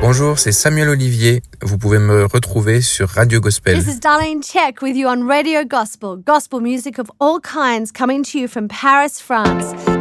Bonjour, c'est Samuel Olivier. Vous pouvez me retrouver sur Radio Gospel. This is Darlene Check with you on Radio Gospel. Gospel music of all kinds coming to you from Paris, France.